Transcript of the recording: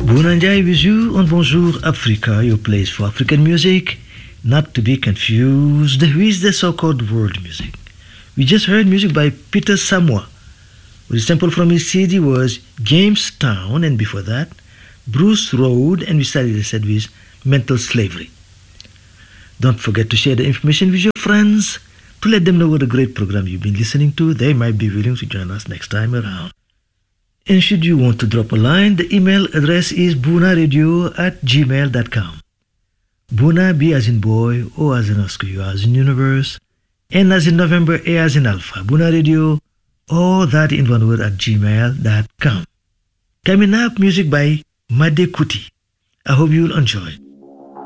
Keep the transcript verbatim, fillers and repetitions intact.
Bunanjai with you on Bonjour Africa, your place for African music, not to be confused with the so-called world music. We just heard music by Peter Samoa. The sample from his C D was Jamestown, and before that, Bruce Road, and we started the set with Mental Slavery. Don't forget to share the information with your friends to let them know what a great program you've been listening to. They might be willing to join us next time around. And should you want to drop a line, the email address is bunaradio at gmail dot com. Buna, B as in boy, O as in Oscar, U as in universe, N as in November, A as in alpha. Buna Radio, all that in one word at gmail dot com. Coming up, music by Made Kuti. I hope you'll enjoy it.